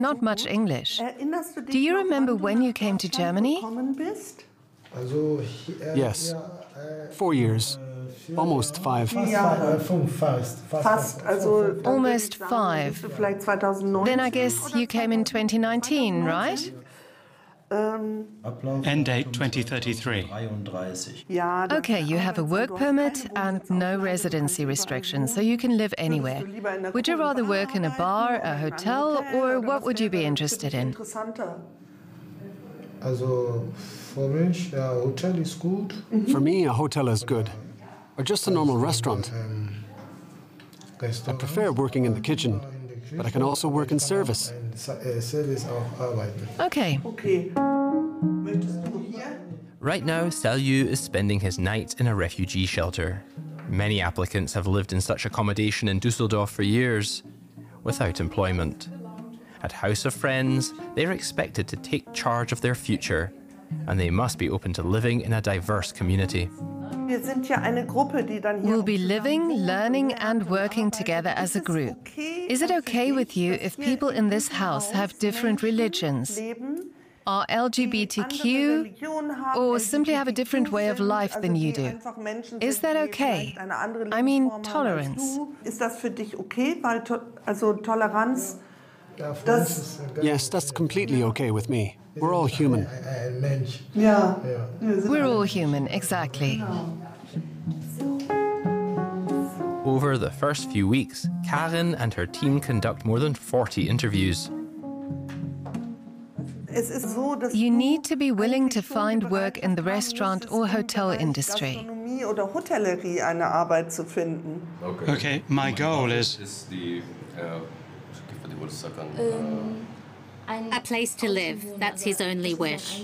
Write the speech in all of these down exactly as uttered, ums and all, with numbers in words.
not much English. Do you remember when you came to Germany? Yes, four years, almost five. Almost five. Then I guess you came in twenty nineteen, right? End date twenty thirty-three. Okay, you have a work permit and no residency restrictions, so you can live anywhere. Would you rather work in a bar, a hotel, or what would you be interested in? For me, a hotel is good, or just a normal restaurant. I prefer working in the kitchen, but I can also work in service. Okay. Right now, Selyu is spending his night in a refugee shelter. Many applicants have lived in such accommodation in Düsseldorf for years, without employment. At House of Friends, they're expected to take charge of their future, and they must be open to living in a diverse community. We'll be living, learning, and working together as a group. Is it okay with you if people in this house have different religions, are L G B T Q, or simply have a different way of life than you do? Is that okay? I mean, tolerance. Yes, that's completely okay with me. We're all human. We're all human, exactly. Over the first few weeks, Karin and her team conduct more than forty interviews. You need to be willing to find work in the restaurant or hotel industry. Okay, my goal is a place to live. That's his only wish.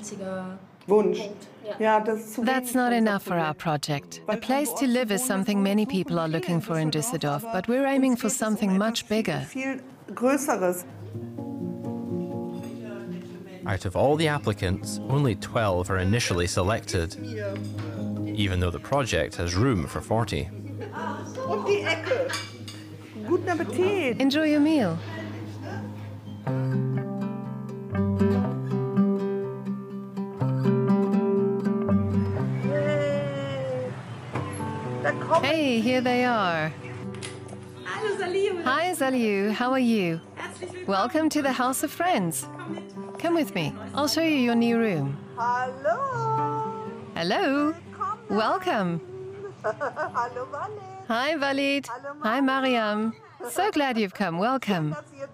That's not enough for our project. A place to live is something many people are looking for in Düsseldorf, but we're aiming for something much bigger. Out of all the applicants, only twelve are initially selected, even though the project has room for forty. Enjoy your meal. Hey, here they are. Hi, Selyu. How are you? Welcome to the House of Friends. Come with me. I'll show you your new room. Hello. Hello. Welcome. Hi, Walid. Hi, Mariam. So glad you've come. Welcome.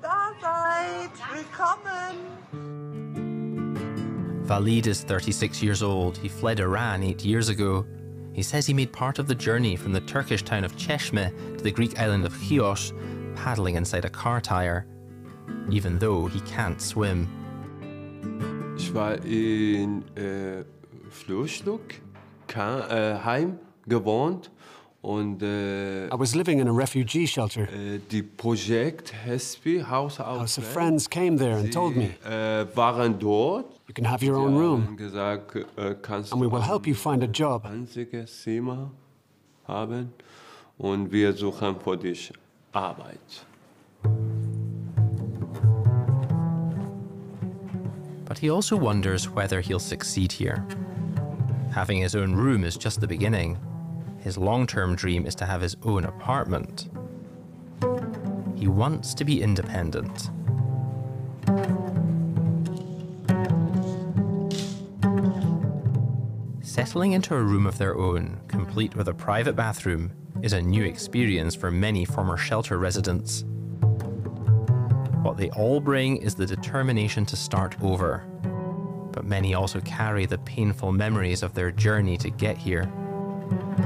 Walid is thirty-six years old. He fled Iran eight years ago. He says he made part of the journey from the Turkish town of Çeşme to the Greek island of Chios, paddling inside a car tire, even though he can't swim. Ich war in äh, Flüchtling, äh, Heim gewohnt und äh, I was living in a refugee shelter. Äh, die Projekt Hesby, House of, House of Friends came there and told me, äh, waren dort. You can have your own room, gesagt, äh, and we will help you find a job. Zimmer haben und wir suchen für dich Arbeit. But he also wonders whether he'll succeed here. Having his own room is just the beginning. His long-term dream is to have his own apartment. He wants to be independent. Settling into a room of their own, complete with a private bathroom, is a new experience for many former shelter residents. What they all bring is the determination to start over. But many also carry the painful memories of their journey to get here.